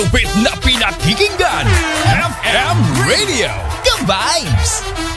Upit na pinakikinggan, FM Radio, The Vibes!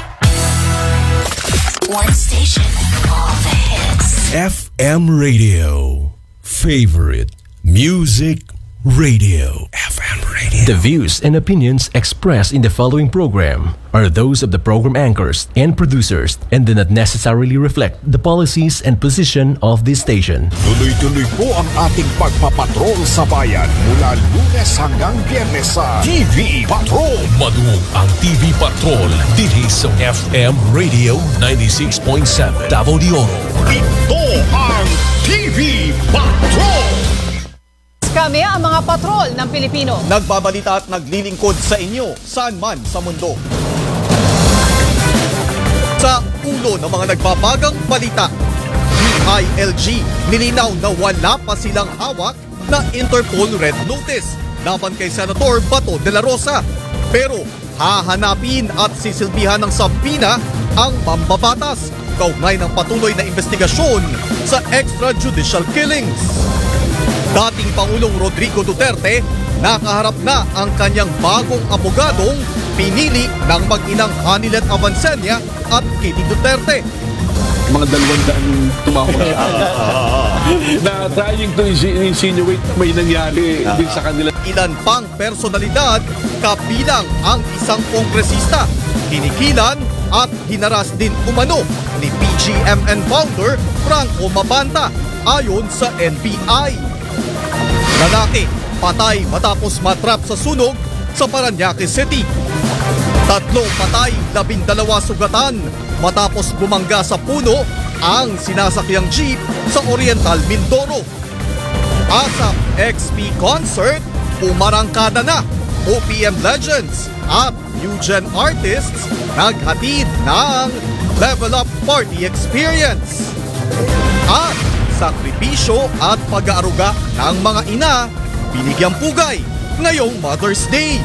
One station, all the hits. FM Radio, favorite music radio. FM Radio. The views and opinions expressed in the following program are those of the program anchors and producers and do not necessarily reflect the policies and position of this station. Tuloy-tuloy po ang ating pagpapatrol sa bayan mula Lunes hanggang Biyernes sa TV Patrol. Maduong ang TV Patrol dito sa FM Radio 96.7 Davao de Oro. Ito ang TV Patrol! Kami ang mga patrol ng Pilipino. Nagbabalita at naglilingkod sa inyo saan man sa mundo. Sa ulo ng mga nagbabagang balita, DILG nilinaw na wala pa silang hawak na Interpol Red Notice laban kay Senator Bato de la Rosa. Pero hahanapin at sisilbihan ng sabina ang mambabatas kaugnay ng patuloy na investigasyon sa extrajudicial killings. Dating Pangulong Rodrigo Duterte, nakaharap na ang kanyang bagong abogadong pinili ng mag-inang Hanilet Avancenia at Kitty Duterte. Mga 200 tumawag na trying to insinuate may nangyari din sa kanila. Ilan pang personalidad kabilang ang isang kongresista, kinikilan at hinaras din umano ni PGMN founder Franco Mabanta ayon sa NBI. Lalaki, patay matapos matrap sa sunog sa Parañaque City. 3 patay, 12 sugatan matapos bumangga sa puno ang sinasakyang jeep sa Oriental Mindoro. ASAP XP Concert, umarangkada na. OPM Legends at New Gen Artists naghatid ng Level Up Party Experience. At sakripisyo at pag-aaruga ng mga ina, binigyang pugay ngayong Mother's Day.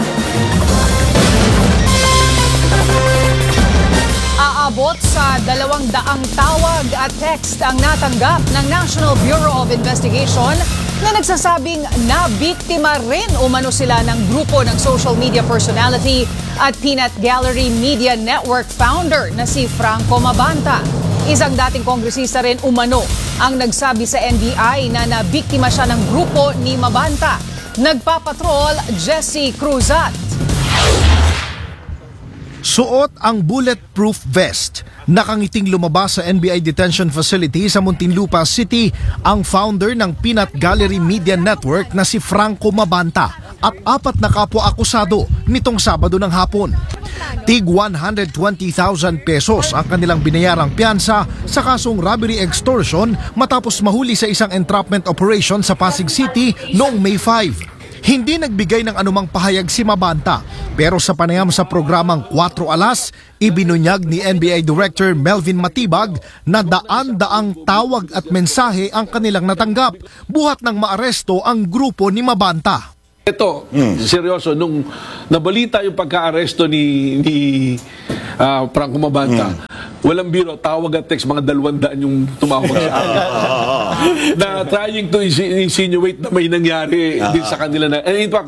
Aabot sa 200 tawag at text ang natanggap ng National Bureau of Investigation na nagsasabing nabiktima rin umano sila ng grupo ng social media personality at Peanut Gallery Media Network founder na si Franco Mabanta. Isang dating kongresista rin umano ang nagsabi sa NBI na nabiktima siya ng grupo ni Mabanta. Nagpapatrol, Jessie Cruzat. Suot ang bulletproof vest. Nakangiting lumabas sa NBI Detention Facility sa Muntinlupa City ang founder ng Peanut Gallery Media Network na si Franco Mabanta at 4 na kapwa-akusado nitong Sabado ng hapon. Tig 120,000 pesos ang kanilang binayarang piyansa sa kasong robbery extortion matapos mahuli sa isang entrapment operation sa Pasig City noong May 5. Hindi nagbigay ng anumang pahayag si Mabanta, pero sa panayam sa programang 4 Alas, ibinunyag ni NBI Director Melvin Matibag na daan-daang tawag at mensahe ang kanilang natanggap, buhat ng maaresto ang grupo ni Mabanta. Ito, seryoso, nung nabalita yung pagka-aresto ni Franco Mabanta, walang biro, tawag at text, mga 200 yung tumawag sa akin. Na trying to insinuate na may nangyari din sa kanila na. And in fact,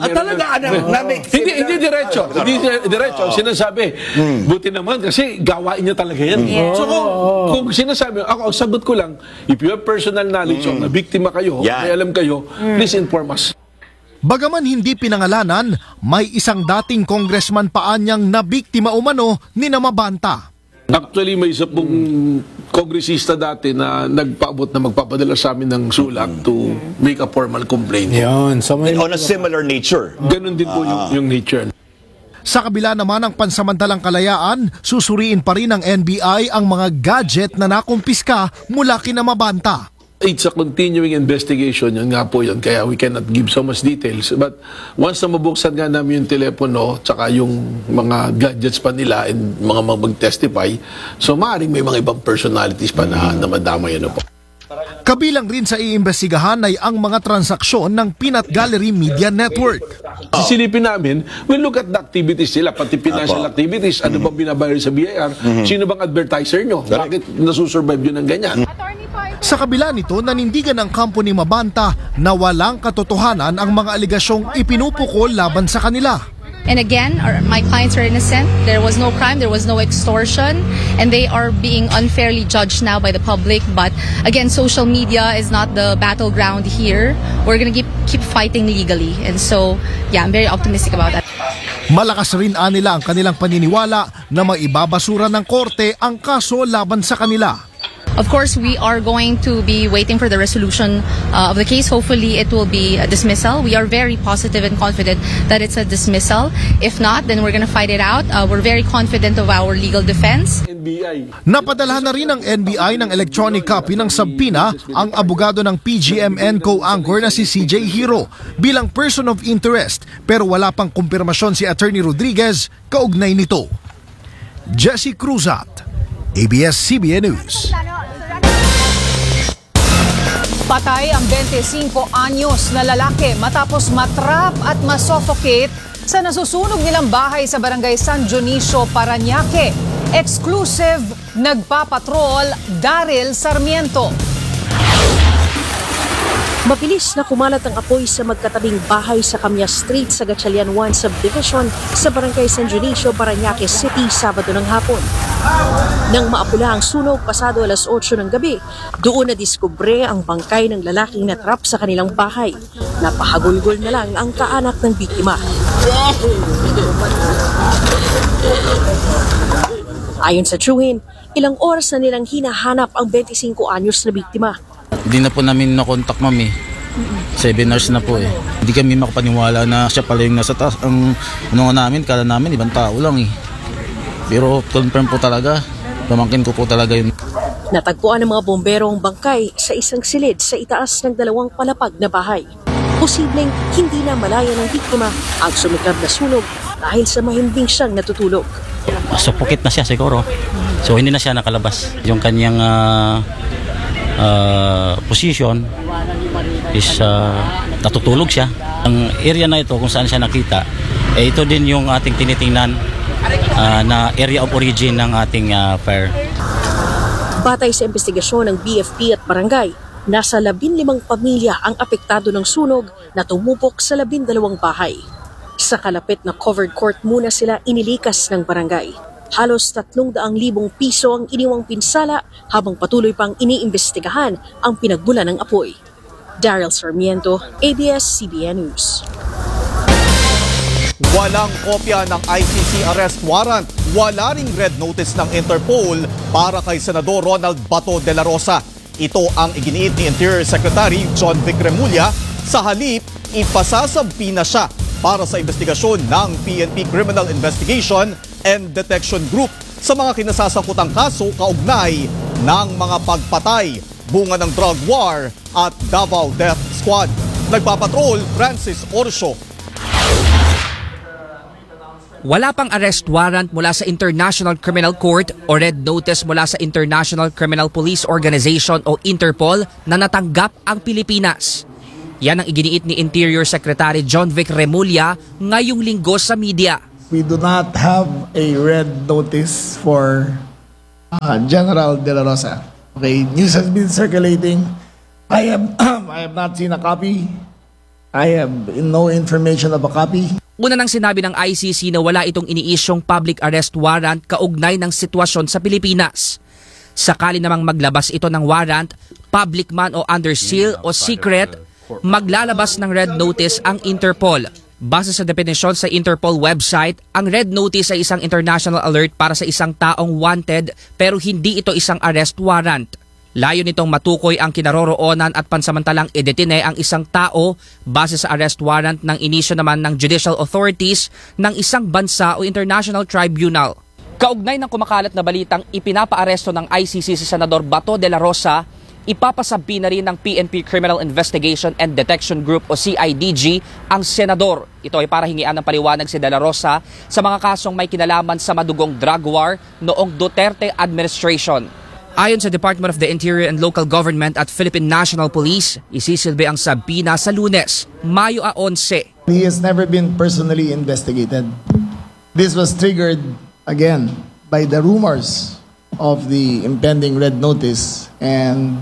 hindi diretso. Hindi diretso. Sinasabi, buti naman kasi gawain niya talaga yan. So kung sinasabi, ako, ang sagot ko lang, if you have personal knowledge o na biktima kayo, may alam kayo, please inform us. Bagaman hindi pinangalanan, may isang dating congressman pa anyang nabiktima umano ni Mabanta. Actually, may isa pong kongresista dati na nagpaabot na magpapadala sa amin ng sulat to make a formal complaint. Yan. On a similar nature. Ganun din po yung nature. Sa kabila naman ng pansamantalang kalayaan, susuriin pa rin ng NBI ang mga gadget na nakumpiska mula kina Mabanta. It's a continuing investigation, yun nga po yun, kaya we cannot give so much details. But once na mabuksan nga namin yung telepono, tsaka yung mga gadgets pa nila and mga mag-testify, so maaaring may mga ibang personalities pa na madama yan po. Kabilang rin sa iimbestigahan ay ang mga transaksyon ng Peanut Gallery Media Network. Sisilipin namin, we'll look at the activities nila, pati financial activities, ano bang binabayar sa BIR, sino bang advertiser nyo, bakit nasusurvive yun ng ganyan. Sa kabila nito, nanindigan ang kampo ni Mabanta na walang katotohanan ang mga aligasyong ipinupukol laban sa kanila. And again, my clients are innocent. There was no crime, there was no extortion, and they are being unfairly judged now by the public. But again, social media is not the battleground here. We're gonna keep fighting legally. And so, yeah, I'm very optimistic about that. Malakas rin nila ang kanilang paniniwala na maibabasura ng korte ang kaso laban sa kanila. Of course, we are going to be waiting for the resolution of the case. Hopefully, it will be a dismissal. We are very positive and confident that it's a dismissal. If not, then we're going to fight it out. We're very confident of our legal defense. Napadalhan na rin ng NBI ng electronic copy ng subpoena ang abogado ng PGMN co-anchor na si CJ Hero bilang person of interest, pero wala pang kumpirmasyon si Attorney Rodriguez kaugnay nito. Jesse Cruzat, ABS-CBN News. Patay ang 25 anyos na lalaki matapos matrap at masuffocate sa nasusunog nilang bahay sa barangay San Dionisio, Parañaque. Exclusive nagpapatrol, Daryl Sarmiento. Mabilis na kumalat ang apoy sa magkatabing bahay sa Camia Street sa Gatchalian 1 Subdivision sa barangay San Dionisio, Parañaque City, Sabado ng hapon. Nang maapula ang sunog pasado alas 8 ng gabi, doon na diskubre ang bangkay ng lalaking natrap sa kanilang bahay. Napahagulgol na lang ang kaanak ng biktima. Ayon sa tiyuhin, ilang oras na nilang hinahanap ang 25 anyos na biktima. Hindi na po namin nakontak, ma'am, 7 hours na po eh. Hindi kami makapaniwala na siya pala yung nasa taas. Ang namin, kala namin ibang tao lang eh. Pero confirm po talaga, pamangkin ko po talaga yun. Natagpuan ng mga bombero ang bangkay sa isang silid sa itaas ng 2 palapag na bahay. Posibleng hindi na malaya ng biktima ang sumiklab na sunog dahil sa mahimbing siyang natutulog. Sufocate na siya siguro. So hindi na siya nakalabas. Yung kanyang position is natutulog siya. Ang area na ito kung saan siya nakita, ito din yung ating tinitingnan na area of origin ng ating fire. Batay sa investigasyon ng BFP at barangay, nasa 15 pamilya ang apektado ng sunog na tumupok sa 12 bahay. Sa kalapit na covered court muna sila inilikas ng barangay. Halos 300,000 piso ang iniwang pinsala habang patuloy pang iniimbestigahan ang pinagbulan ng apoy. Daryl Sarmiento, ABS-CBN News. Walang kopya ng ICC arrest warrant, wala ring red notice ng Interpol para kay Senador Ronald Bato de la Rosa. Ito ang iginiit ni Interior Secretary John Vic Remulla. Sa halip, ipasasabina siya para sa investigasyon ng PNP Criminal Investigation and Detection Group sa mga kinasasangkutang kaso kaugnay ng mga pagpatay, bunga ng drug war at Davao Death Squad. Nagpapatrol, Francis Orsio. Wala pang arrest warrant mula sa International Criminal Court o red notice mula sa International Criminal Police Organization o Interpol na natanggap ang Pilipinas. Yan ang iginiit ni Interior Secretary John Vic Remulla ngayong linggo sa media. We do not have a red notice for General De La Rosa. Okay, news has been circulating. I have not seen a copy. I have no information of a copy. Una nang sinabi ng ICC na wala itong iniisyong public arrest warrant kaugnay ng sitwasyon sa Pilipinas. Sakali namang maglabas ito ng warrant, public man o under seal o secret, maglalabas ng red notice ang Interpol. Base sa definisyon sa Interpol website, ang red notice ay isang international alert para sa isang taong wanted pero hindi ito isang arrest warrant. Layo nitong matukoy ang kinaroroonan at pansamantalang idetine ang isang tao base sa arrest warrant ng inisyo naman ng judicial authorities ng isang bansa o international tribunal. Kaugnay ng kumakalat na balitang ipinapaaresto ng ICC si Senador Bato de la Rosa, ipapasabi na rin ng PNP Criminal Investigation and Detection Group o CIDG ang senador. Ito ay para hingian ng paliwanag si de la Rosa sa mga kasong may kinalaman sa madugong drug war noong Duterte administration. Ayon sa Department of the Interior and Local Government at Philippine National Police, isisilbi ang sabina sa Lunes, Mayo 11. He has never been personally investigated. This was triggered again by the rumors of the impending red notice, and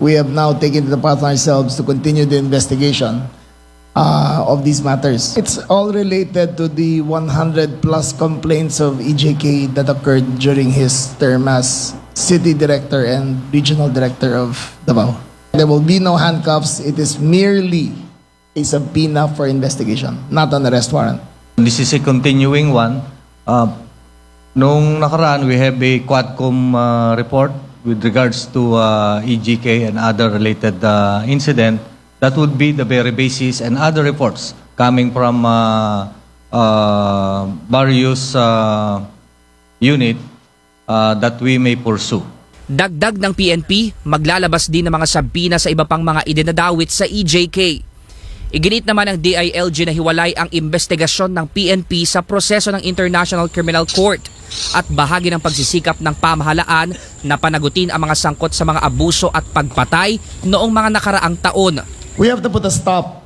we have now taken it upon ourselves to continue the investigation of these matters. It's all related to the 100 plus complaints of EJK that occurred during his term as City Director and Regional Director of Davao. There will be no handcuffs. It is merely a subpoena for investigation, not an arrest warrant. This is a continuing one. Noong nakaraan, we have a Quadcom report with regards to EJK and other related incident. That would be the very basis, and other reports coming from various unit that we may pursue. Dagdag ng PNP, maglalabas din ng mga sabina sa iba pang mga idinadawit sa EJK. Iginit naman ng DILG na hiwalay ang investigasyon ng PNP sa proseso ng International Criminal Court at bahagi ng pagsisikap ng pamahalaan na panagutin ang mga sangkot sa mga abuso at pagpatay noong mga nakaraang taon. We have to put a stop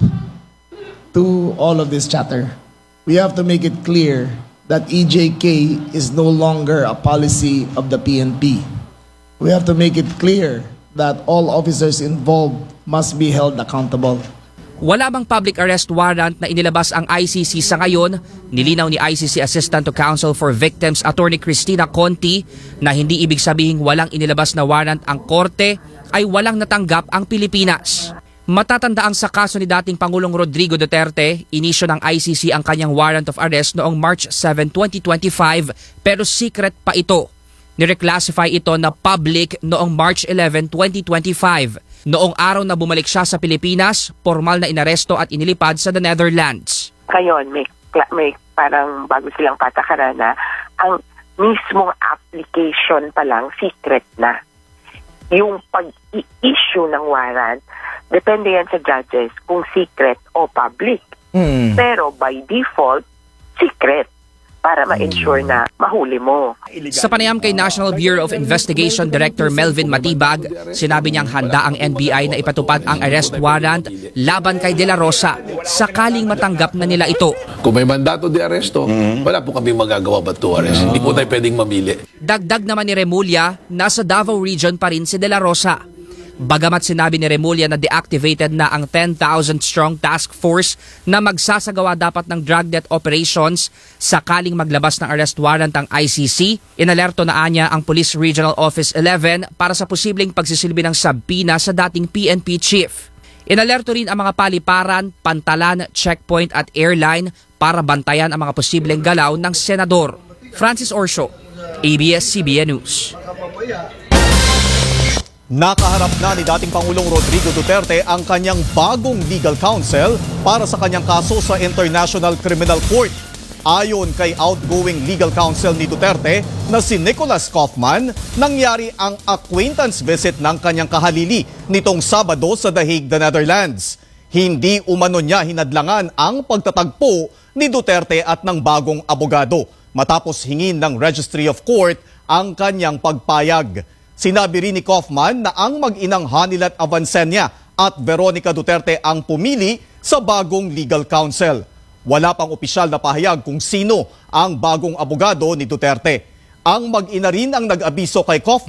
to all of this chatter. We have to make it clear that EJK is no longer a policy of the PNP. We have to make it clear that all officers involved must be held accountable. Wala bang public arrest warrant na inilabas ang ICC sa ngayon? Nilinaw ni ICC Assistant to Counsel for Victims Attorney Cristina Conti na hindi ibig sabihing walang inilabas na warrant ang korte ay walang natanggap ang Pilipinas. Matatandaang sa kaso ni dating Pangulong Rodrigo Duterte, inisyo ng ICC ang kanyang warrant of arrest noong March 7, 2025 pero secret pa ito. Nireclassify ito na public noong March 11, 2025. Noong araw na bumalik siya sa Pilipinas, formal na inaresto at inilipad sa the Netherlands. Ngayon, may parang bago silang patakaran na ang mismong application pa lang secret na. Yung pag-i-issue ng warrant, depende yan sa judges kung secret o public. Pero by default, secret para ma-ensure na mahuli mo. Sa panayam kay National Bureau of Investigation Director Melvin Matibag, sinabi niyang handa ang NBI na ipatupad ang arrest warrant laban kay De La Rosa sakaling matanggap na nila ito. Kung may mandato de aresto, wala po kami magagawa but to arrest. Hindi po tayo pwedeng mamili. Dagdag naman ni Remulla, nasa Davao Region pa rin si De La Rosa. Bagamat sinabi ni Remulla na deactivated na ang 10,000-strong task force na magsasagawa dapat ng drug debt operations sakaling maglabas ng arrest warrant ang ICC, inalerto na anya ang Police Regional Office 11 para sa posibleng pagsisilbi ng sabpina sa dating PNP chief. Inalerto rin ang mga paliparan, pantalan, checkpoint at airline para bantayan ang mga posibleng galaw ng senador. Francis Orsio, ABS-CBN News. Nakaharap na ni dating Pangulong Rodrigo Duterte ang kanyang bagong legal counsel para sa kanyang kaso sa International Criminal Court. Ayon kay outgoing legal counsel ni Duterte na si Nicholas Kaufman, nangyari ang acquaintance visit ng kanyang kahalili nitong Sabado sa The Hague, the Netherlands. Hindi umano niya hinadlangan ang pagtatagpo ni Duterte at ng bagong abogado matapos hingin ng Registry of Court ang kanyang pagpayag. Sinabi rin ni Kaufman na ang mag-inang Hanilat Avancenia at Veronica Duterte ang pumili sa bagong legal counsel. Wala pang opisyal na pahayag kung sino ang bagong abogado ni Duterte. Ang mag-ina rin ang nag-abiso kay Kaufman